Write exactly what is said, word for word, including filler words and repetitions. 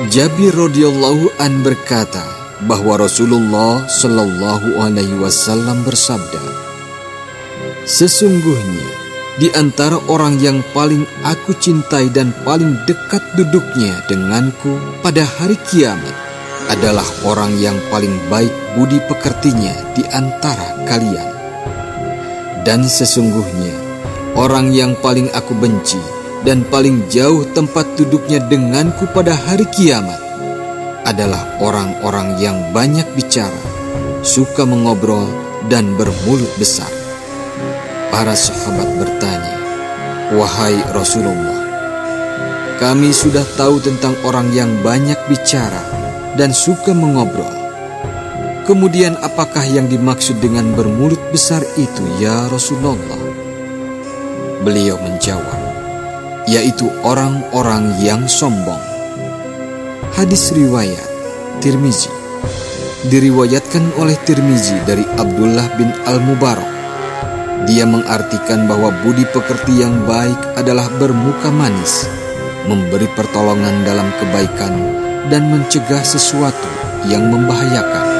Jabir radhiyallahu an berkata bahwa Rasulullah shallallahu alaihi wasallam bersabda, "Sesungguhnya di antara orang yang paling aku cintai dan paling dekat duduknya denganku pada hari kiamat adalah orang yang paling baik budi pekertinya di antara kalian. Dan sesungguhnya orang yang paling aku benci dan paling jauh tempat duduknya denganku pada hari kiamat adalah orang-orang yang banyak bicara, suka mengobrol dan bermulut besar." Para sahabat bertanya, "Wahai Rasulullah, kami sudah tahu tentang orang yang banyak bicara dan suka mengobrol. Kemudian apakah yang dimaksud dengan bermulut besar itu ya Rasulullah?" Beliau menjawab, "Yaitu orang-orang yang sombong." Hadis riwayat Tirmizi. Diriwayatkan oleh Tirmizi dari Abdullah bin Al-Mubarak. Dia mengartikan bahwa budi pekerti yang baik adalah bermuka manis, memberi pertolongan dalam kebaikan, dan mencegah sesuatu yang membahayakan.